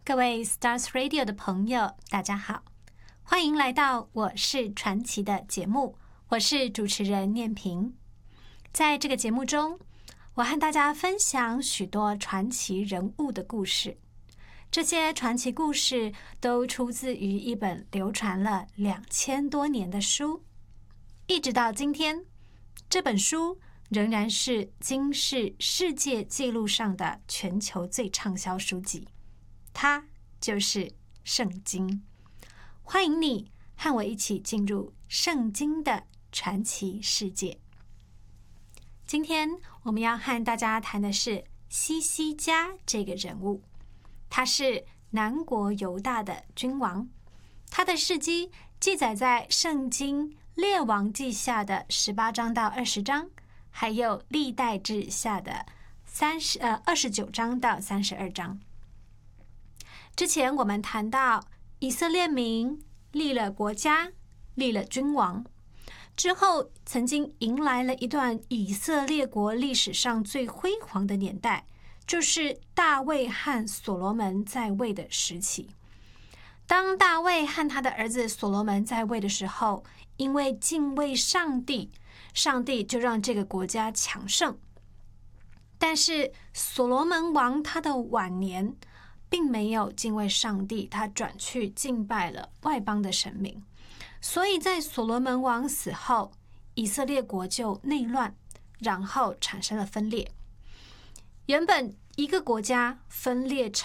各位 Stars Radio 的朋友，大家好，欢迎来到我是传奇的节目，我是主持人念萍。在这个节目中，我和大家分享许多传奇人物的故事。这些传奇故事都出自于一本流传了2000多年的书，一直到今天，这本书仍然是金氏世界纪录上的全球最畅销书籍，它就是圣经。欢迎你和我一起进入圣经的传奇世界。今天我们要和大家谈的是希西家这个人物，他是南国犹大的君王，他的事迹记载在圣经列王记下的18章到20章，还有历代志下的29章到32章。之前我们谈到以色列民立了国家，立了君王之后，曾经迎来了一段以色列国历史上最辉煌的年代，就是大卫和所罗门在位的时期。当大卫和他的儿子所罗门在位的时候，因为敬畏上帝，上帝就让这个国家强盛。但是所罗门王他的晚年并没有敬畏上帝，他转去敬拜了外邦的神明。所以在所罗门王死后，以色列国就内乱，然后产生了分裂。原本一个国家分裂